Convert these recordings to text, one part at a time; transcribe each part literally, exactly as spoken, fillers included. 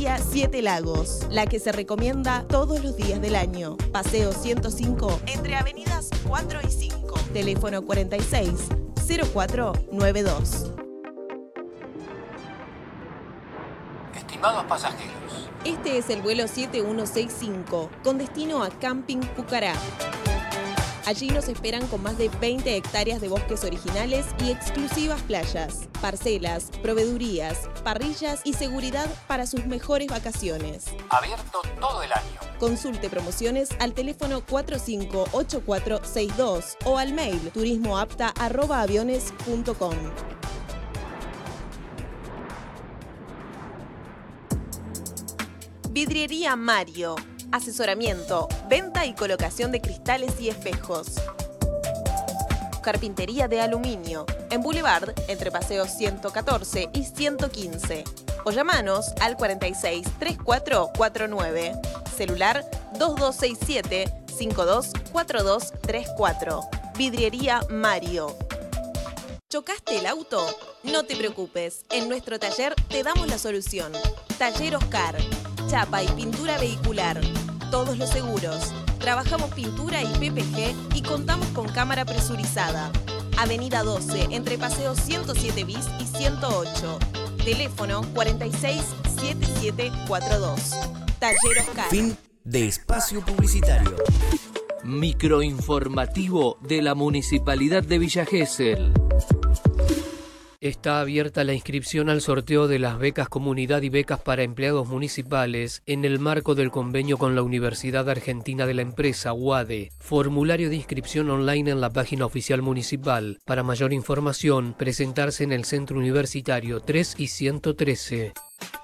Vidriería Siete Lagos, la que se recomienda todos los días del año. Paseo ciento cinco, entre avenidas cuatro y cinco. Teléfono cuarenta y seis, cero cuatro noventa y dos. Estimados pasajeros, este es el vuelo siete uno seis cinco, con destino a Camping Pucará. Allí nos esperan con más de veinte hectáreas de bosques originales y exclusivas playas, parcelas, proveedurías, parrillas y seguridad para sus mejores vacaciones. Abierto todo el año. Consulte promociones al teléfono cuatro cinco ocho cuatro seis dos o al mail turismoapta arroba aviones punto com. Vidriería Mario. Asesoramiento, venta y colocación de cristales y espejos. Carpintería de aluminio. En Boulevard, entre paseos ciento catorce y ciento quince. O llamanos al cuarenta y seis, treinta y cuatro cuarenta y nueve. Celular dos dos seis siete, cinco dos cuatro dos tres cuatro. Vidriería Mario. ¿Chocaste el auto? No te preocupes. En nuestro taller te damos la solución. Taller Oscar. Chapa y pintura vehicular. Todos los seguros. Trabajamos pintura y P P G y contamos con cámara presurizada. Avenida doce, entre paseos ciento siete bis y ciento ocho. Teléfono cuarenta y seis, setenta y siete cuarenta y dos. Taller Oscar. Fin de espacio publicitario. Microinformativo de la Municipalidad de Villa Gesell. Está abierta la inscripción al sorteo de las becas Comunidad y becas para empleados municipales en el marco del convenio con la Universidad Argentina de la Empresa, U A D E. Formulario de inscripción online en la página oficial municipal. Para mayor información, presentarse en el Centro Universitario tres y ciento trece.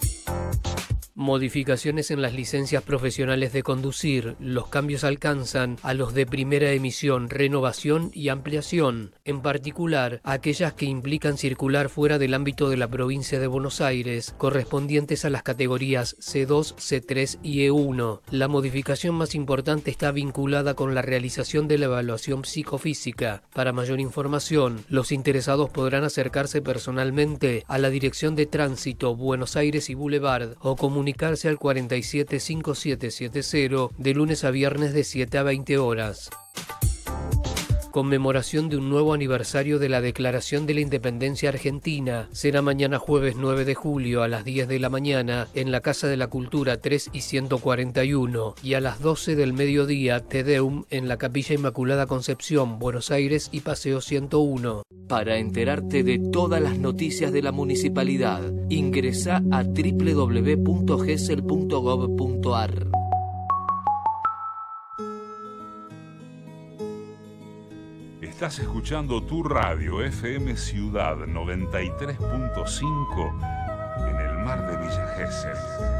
Modificaciones en las licencias profesionales de conducir. Los cambios alcanzan a los de primera emisión, renovación y ampliación, en particular aquellas que implican circular fuera del ámbito de la provincia de Buenos Aires, correspondientes a las categorías C dos, C tres y E uno. La modificación más importante está vinculada con la realización de la evaluación psicofísica. Para mayor información, los interesados podrán acercarse personalmente a la Dirección de Tránsito, Buenos Aires y Boulevard o comunicarse al cuarenta y siete, cincuenta y siete setenta de lunes a viernes de siete a veinte horas. Conmemoración de un nuevo aniversario de la Declaración de la Independencia Argentina. Será mañana jueves nueve de julio a las diez de la mañana en la Casa de la Cultura tres y ciento cuarenta y uno y a las doce del mediodía Te Deum en la Capilla Inmaculada Concepción, Buenos Aires y Paseo ciento uno. Para enterarte de todas las noticias de la municipalidad, ingresa a doble u doble u doble u punto gesell punto gob punto ar. Estás escuchando tu radio F M Ciudad noventa y tres punto cinco en el mar de Villa Gesell.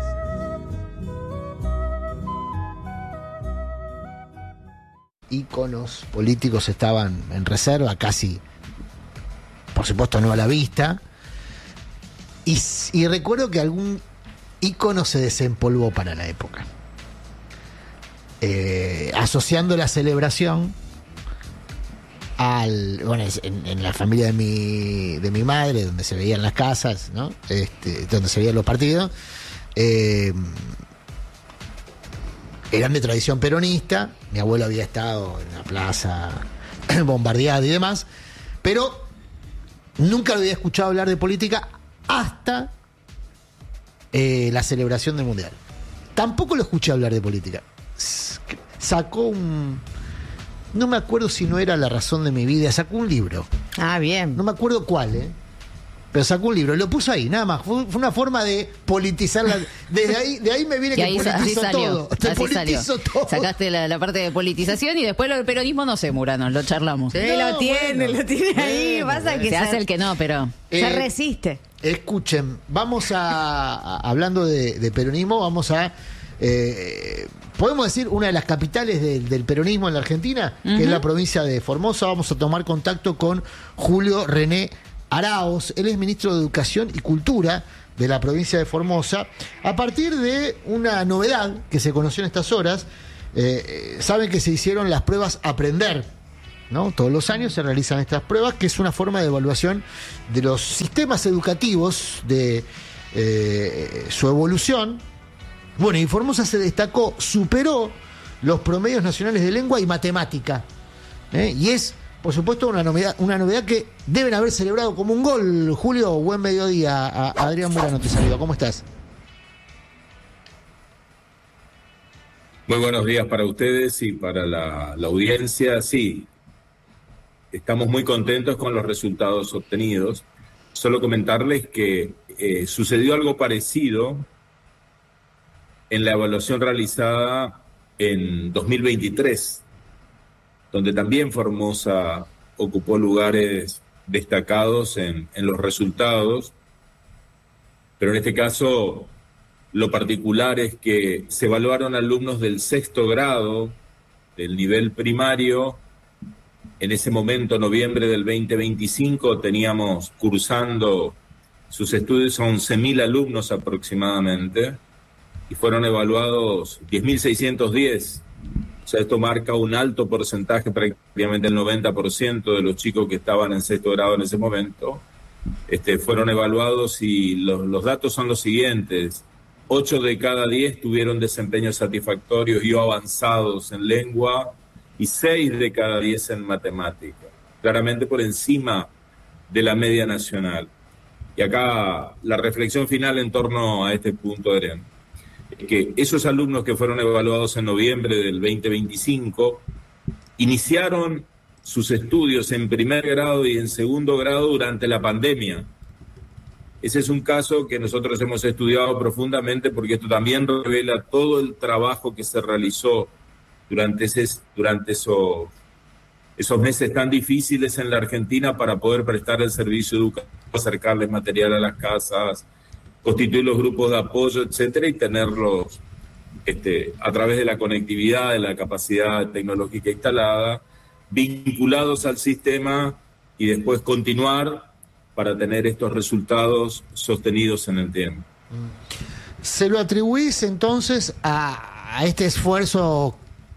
Íconos políticos estaban en reserva, casi, por supuesto, no a la vista. Y, y recuerdo que algún ícono se desempolvó para la época, eh, asociando la celebración al, bueno, en, en la familia de mi de mi madre, donde se veían las casas, ¿no? Este, donde se veían los partidos, eh, eran de tradición peronista. Mi abuelo había estado en la plaza bombardeada y demás, pero nunca lo había escuchado hablar de política hasta eh, la celebración del Mundial. Tampoco lo escuché hablar de política. Sacó un... No me acuerdo si no era La razón de mi vida. Sacó un libro. Ah, bien. No me acuerdo cuál, ¿eh? Pero sacó un libro. Lo puso ahí, nada más. Fue, fue una forma de politizar la... Desde ahí, de ahí me viene que ahí, politizo salió, todo. Te politizo salió. todo. Sacaste la, la parte de politización y después lo del peronismo no sé, Murano, lo charlamos. Sí, No, lo tiene, bueno. lo tiene ahí. Bueno, Pasa bueno. que Se hace el que no, pero... Eh, se resiste. Escuchen, vamos a, a hablando de, de peronismo, vamos a eh, podemos decir una de las capitales de, del peronismo en la Argentina, uh-huh. que es la provincia de Formosa. Vamos a tomar contacto con Julio René Araoz. Él es ministro de Educación y Cultura de la provincia de Formosa, a partir de una novedad que se conoció en estas horas. Eh, saben que se hicieron las pruebas Aprender, ¿no? Todos los años se realizan estas pruebas, que es una forma de evaluación de los sistemas educativos de, eh, su evolución. Bueno, y Formosa se destacó, superó los promedios nacionales de lengua y matemática. ¿eh? Y es, por supuesto, una novedad, una novedad que deben haber celebrado como un gol. Julio, buen mediodía. A Adrián Murano te saluda. ¿Cómo estás? Muy buenos días para ustedes y para la, la audiencia. Sí, estamos muy contentos con los resultados obtenidos. Solo comentarles que eh, sucedió algo parecido en la evaluación realizada en dos mil veintitrés, donde también Formosa ocupó lugares destacados en, en los resultados, pero en este caso lo particular es que se evaluaron alumnos del sexto grado, del nivel primario. En ese momento, noviembre del veinte veinticinco, teníamos cursando sus estudios a once mil alumnos aproximadamente, y fueron evaluados diez mil seiscientos diez. O sea, esto marca un alto porcentaje, prácticamente el noventa por ciento de los chicos que estaban en sexto grado en ese momento, este, fueron evaluados, y los, los datos son los siguientes. ocho de cada diez tuvieron desempeños satisfactorios y o avanzados en lengua, y seis de cada diez en matemática, claramente por encima de la media nacional. Y acá la reflexión final en torno a este punto, Adrián, que esos alumnos que fueron evaluados en noviembre del veinte veinticinco iniciaron sus estudios en primer grado y en segundo grado durante la pandemia. Ese es un caso que nosotros hemos estudiado profundamente, porque esto también revela todo el trabajo que se realizó durante, ese, durante esos, esos meses tan difíciles en la Argentina para poder prestar el servicio educativo, acercarles material a las casas, constituir los grupos de apoyo, etcétera, y tenerlos este, a través de la conectividad, de la capacidad tecnológica instalada, vinculados al sistema, y después continuar para tener estos resultados sostenidos en el tiempo. ¿Se lo atribuís entonces a, a este esfuerzo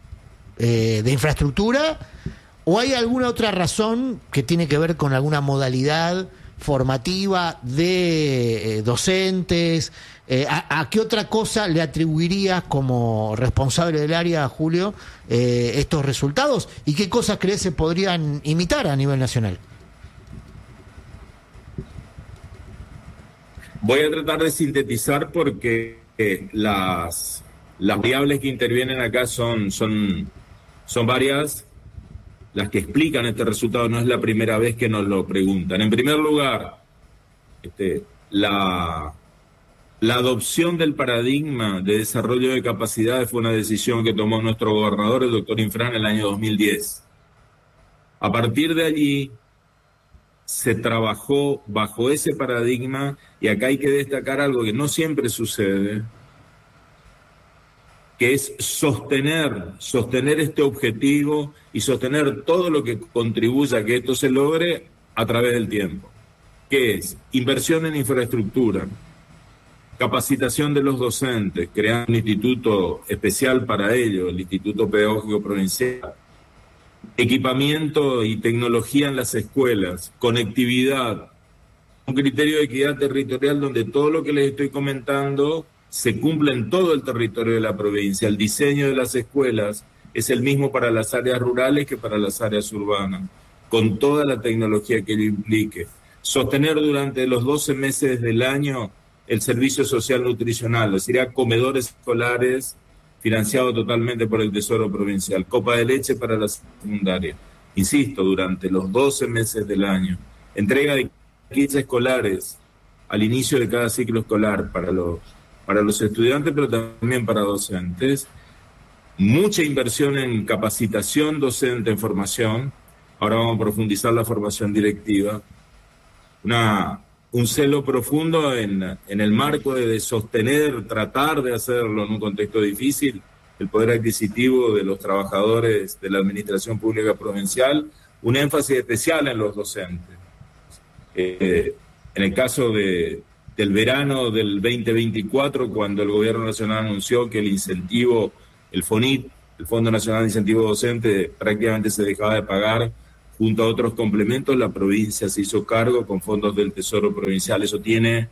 eh, de infraestructura, o hay alguna otra razón que tiene que ver con alguna modalidad formativa de eh, docentes? Eh, a, ¿A qué otra cosa le atribuirías como responsable del área, Julio, eh, estos resultados? ¿Y qué cosas crees se podrían imitar a nivel nacional? Voy a tratar de sintetizar, porque eh, las, las variables que intervienen acá son, son, son varias las que explican este resultado. No es la primera vez que nos lo preguntan. En primer lugar, este, la, la adopción del paradigma de desarrollo de capacidades fue una decisión que tomó nuestro gobernador, el doctor Infran, en el año dos mil diez. A partir de allí se trabajó bajo ese paradigma, y acá hay que destacar algo que no siempre sucede, que es sostener, sostener este objetivo y sostener todo lo que contribuya a que esto se logre a través del tiempo. ¿Qué es? Inversión en infraestructura, capacitación de los docentes, crear un instituto especial para ello, el Instituto Pedagógico Provincial, equipamiento y tecnología en las escuelas, conectividad, un criterio de equidad territorial donde todo lo que les estoy comentando se cumple en todo el territorio de la provincia. El diseño de las escuelas es el mismo para las áreas rurales que para las áreas urbanas, con toda la tecnología que ello implique. Sostener durante los doce meses del año el servicio social nutricional, es decir, a comedores escolares financiado totalmente por el Tesoro Provincial, copa de leche para la secundaria. Insisto, durante los doce meses del año, entrega de kits escolares al inicio de cada ciclo escolar para los, para los estudiantes, pero también para docentes. Mucha inversión en capacitación docente, en formación. Ahora vamos a profundizar la formación directiva. Una, un celo profundo en, en el marco de, de sostener, tratar de hacerlo en un contexto difícil, el poder adquisitivo de los trabajadores de la Administración Pública Provincial, un énfasis especial en los docentes. Eh, en el caso de, del verano del veinte veinticuatro, cuando el Gobierno Nacional anunció que el incentivo, el FONIT, el Fondo Nacional de Incentivo Docente, prácticamente se dejaba de pagar, junto a otros complementos, la provincia se hizo cargo con fondos del Tesoro Provincial. Eso tiene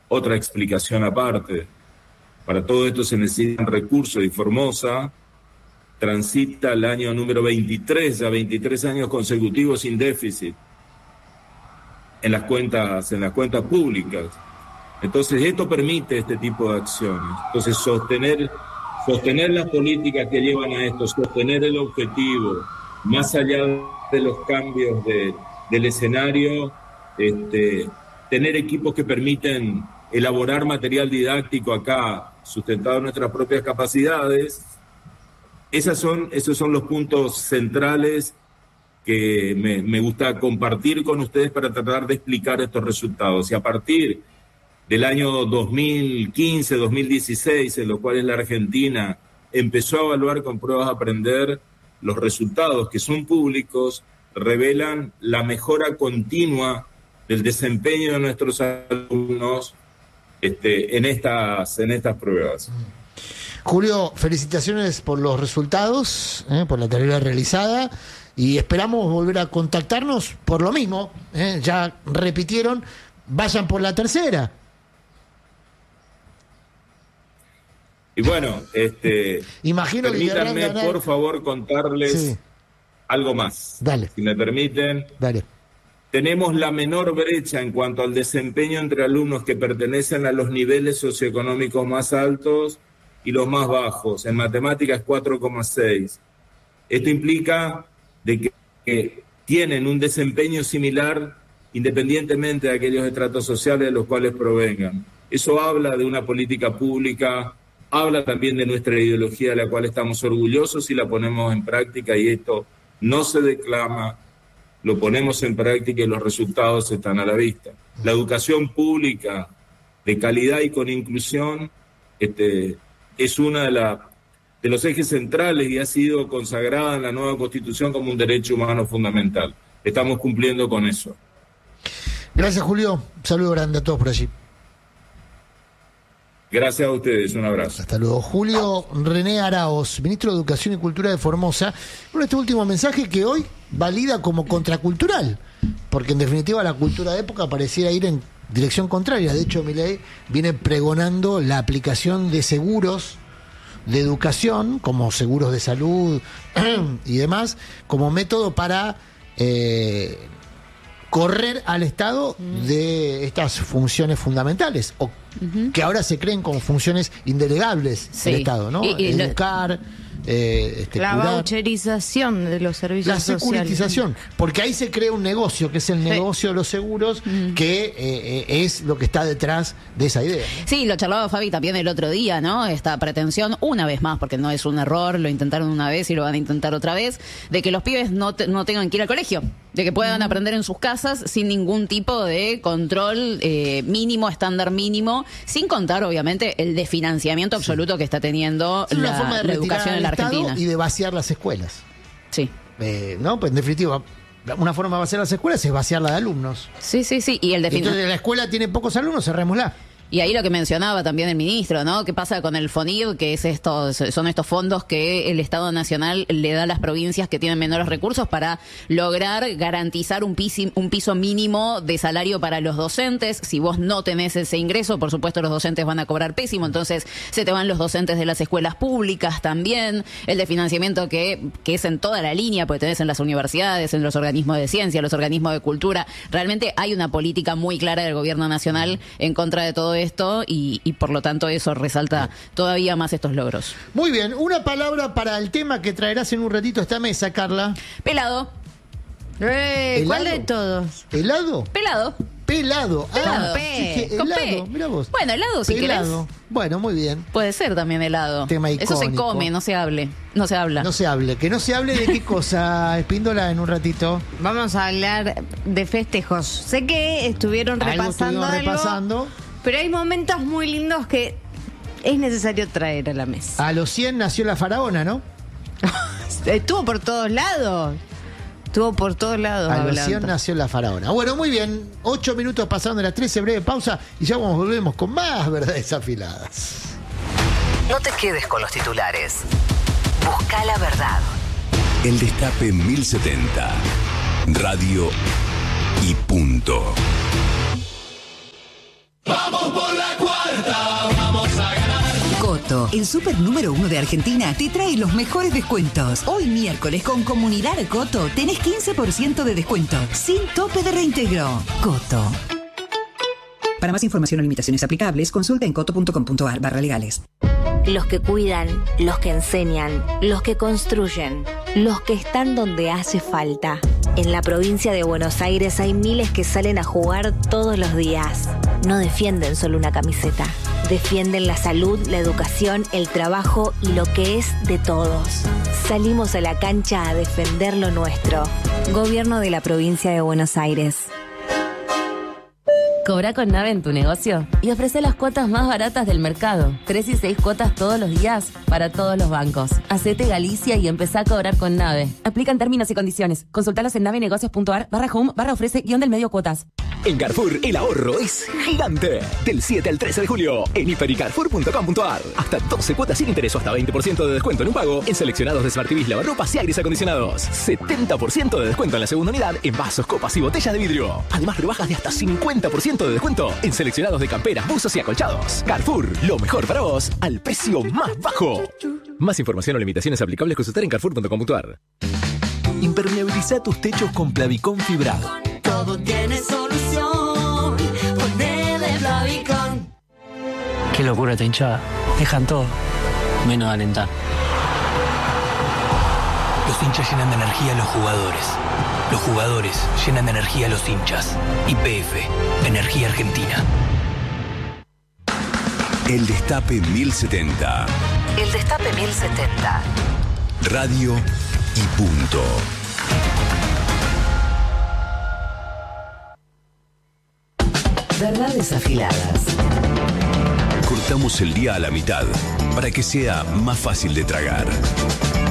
otra explicación aparte. Para todo esto se necesitan recursos y Formosa transita el año número veintitrés, ya veintitrés años consecutivos sin déficit en las cuentas, en las cuentas públicas. Entonces esto permite este tipo de acciones. Entonces sostener, sostener las políticas que llevan a esto, sostener el objetivo, más allá de los cambios de, del escenario, este, tener equipos que permiten elaborar material didáctico acá, sustentado en nuestras propias capacidades. Esas son, esos son los puntos centrales que me, me gusta compartir con ustedes para tratar de explicar estos resultados. Y a partir del año dos mil quince, dos mil dieciséis, en los cuales la Argentina empezó a evaluar con pruebas a aprender, los resultados que son públicos revelan la mejora continua del desempeño de nuestros alumnos este, en, estas, en estas pruebas. Julio, felicitaciones por los resultados, eh, por la tarea realizada, y esperamos volver a contactarnos por lo mismo. Eh, ya repitieron, vayan por la tercera. Y bueno, este, Imagino permítanme que ganar... por favor contarles sí. algo más. Dale. Si me permiten. Dale. Tenemos la menor brecha en cuanto al desempeño entre alumnos que pertenecen a los niveles socioeconómicos más altos y los más bajos. En matemáticas cuatro coma seis. Esto implica de que, que tienen un desempeño similar independientemente de aquellos estratos sociales de los cuales provengan. Eso habla de una política pública, habla también de nuestra ideología de la cual estamos orgullosos y la ponemos en práctica, y esto no se declama, lo ponemos en práctica y los resultados están a la vista. La educación pública de calidad y con inclusión este, es una de, la, de los ejes centrales y ha sido consagrada en la nueva Constitución como un derecho humano fundamental. Estamos cumpliendo con eso. Gracias, Julio. Un saludo grande a todos por allí. Gracias a ustedes, un abrazo. Hasta luego. Julio René Araoz, ministro de Educación y Cultura de Formosa, con este último mensaje que hoy valida como contracultural, porque en definitiva la cultura de época pareciera ir en dirección contraria. De hecho, Milei viene pregonando la aplicación de seguros de educación, como seguros de salud y demás, como método para eh, correr al Estado de estas funciones fundamentales, o uh-huh. que ahora se creen como funciones indelegables sí. del Estado, ¿no? Y, y Educar, eh, este, la cuidar. Voucherización de los servicios la sociales. La securitización, porque ahí se crea un negocio, que es el sí. negocio de los seguros, uh-huh. que eh, es lo que está detrás de esa idea, ¿no? Sí, lo charlaba Fabi también el otro día, ¿no? Esta pretensión, una vez más, porque no es un error, lo intentaron una vez y lo van a intentar otra vez, de que los pibes no, te, no tengan que ir al colegio, de que puedan uh-huh. aprender en sus casas sin ningún tipo de control eh, mínimo, estándar mínimo, sin contar, obviamente, el desfinanciamiento absoluto sí. que está teniendo es una la, forma de la educación en la Argentina. Y de vaciar las escuelas. Sí. Eh, ¿no? Pues en definitiva, una forma de vaciar las escuelas es vaciarla de alumnos. Sí, sí, sí. Y el defin- Entonces la escuela tiene pocos alumnos, cerrémosla. Y ahí lo que mencionaba también el ministro, ¿no? ¿Qué pasa con el FONIV? Que es estos, son estos fondos que el Estado Nacional le da a las provincias que tienen menores recursos para lograr garantizar un piso, un piso mínimo de salario para los docentes. Si vos no tenés ese ingreso, por supuesto los docentes van a cobrar pésimo, entonces se te van los docentes de las escuelas públicas también. El de financiamiento que, que es en toda la línea, porque tenés en las universidades, en los organismos de ciencia, los organismos de cultura. Realmente hay una política muy clara del gobierno nacional en contra de todo esto y, y por lo tanto eso resalta todavía más estos logros. Muy bien, una palabra para el tema que traerás en un ratito a esta mesa, Carla. Pelado. Eh, ¿Cuál de todos? ¿Helado? Pelado. Pelado. Pelado. Ah, Con P. Con helado, P. Mira vos. Bueno, helado si pelado. querés. Bueno, muy bien. Puede ser también helado. Tema icónico. Eso se come, no se hable. No se habla. No se hable. Que no se hable de qué cosa, Espíndola, en un ratito. Vamos a hablar de festejos. Sé que estuvieron repasando algo, repasando. Pero hay momentos muy lindos que es necesario traer a la mesa. A los cien nació la faraona, ¿no? Estuvo por todos lados. Estuvo por todos lados. A los cien nació la faraona. Bueno, muy bien. Ocho minutos pasando de las trece, breve pausa. Y ya vamos, volvemos con más verdades afiladas. No te quedes con los titulares. Busca la verdad. El Destape mil setenta. Radio y punto. ¡Vamos por la Coto, el súper número uno de Argentina, te trae los mejores descuentos. Hoy miércoles con Comunidad Coto tenés quince por ciento de descuento, sin tope de reintegro. Coto. Para más información o limitaciones aplicables, consulta en coto.com.ar barra legales. Los que cuidan, los que enseñan, los que construyen, los que están donde hace falta. En la provincia de Buenos Aires hay miles que salen a jugar todos los días. No defienden solo una camiseta. Defienden la salud, la educación, el trabajo y lo que es de todos. Salimos a la cancha a defender lo nuestro. Gobierno de la provincia de Buenos Aires. Cobra con Nave en tu negocio y ofrece las cuotas más baratas del mercado. Tres y seis cuotas todos los días para todos los bancos. Hacete Galicia y empezá a cobrar con Nave. Aplican términos y condiciones. Consultalos en navenegocios.ar barra home barra ofrece guión del medio cuotas. En Carrefour, el ahorro es gigante. Del siete al trece de julio, en hiper y carrefour punto com punto ar. Hasta doce cuotas sin interés o hasta veinte por ciento de descuento en un pago en seleccionados de Smart T Vs, lavarropas y aires acondicionados. setenta por ciento de descuento en la segunda unidad en vasos, copas y botellas de vidrio. Además, rebajas de hasta cincuenta por ciento de descuento en seleccionados de camperas, buzos y acolchados. Carrefour, lo mejor para vos al precio más bajo. Más información o limitaciones aplicables consultar en carrefour punto com punto ar. Impermeabiliza tus techos con Plavicón fibrado. Todo tiene solución. Poné de Plavicón. Qué locura esta hinchada. Dejan todo, menos alentar. Los hinchas llenan de energía a los jugadores. Los jugadores llenan de energía a los hinchas. Y P F, Energía Argentina. El Destape mil setenta. El Destape mil setenta. Radio y punto. Verdades afiladas. Cortamos el día a la mitad para que sea más fácil de tragar.